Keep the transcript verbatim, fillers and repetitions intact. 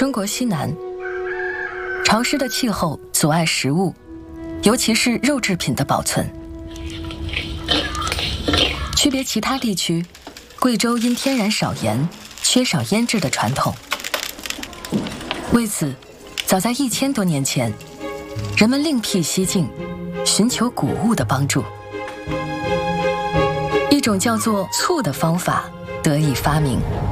中国西南，潮湿的气候阻碍食物，尤其是肉制品的保存。区别其他地区，贵州因天然少盐，缺少腌制的传统。为此，早在一千多年前，人们另辟蹊径，寻求谷物的帮助。一种叫做醋的方法得以发明。